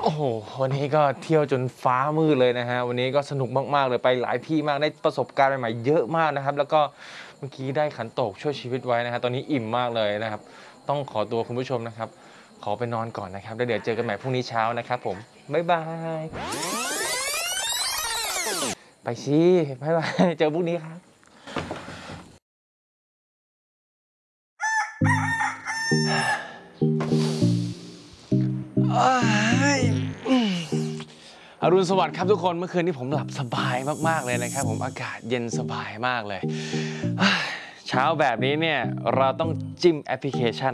โอ้โหวันนี้ก็เที่ยวจนฟ้ามืดเลยนะฮะวันนี้ก็สนุกมากๆเลยไปหลายที่มากได้ประสบการณ์ใหม่ๆเยอะมากนะครับแล้วก็เมื่อกี้ได้ขันโตกช่วยชีวิตไว้นะฮะตอนนี้อิ่มมากเลยนะครับต้องขอตัวคุณผู้ชมนะครับขอไปนอนก่อนนะครับแล้วเดี๋ยวเจอกันใหม่พรุ่งนี้เช้านะครับผมบ๊ายบายไปสิบ๊ายบายเจอพรุ่งนี้ครับอรุณสวัสดิ์ครับทุกคนเมื่อคืนนี้ผมหลับสบายมากๆเลยนะครับผมอากาศเย็นสบายมากเลยเช้าแบบนี้เนี่ยเราต้องจิ้มแอปพลิเคชัน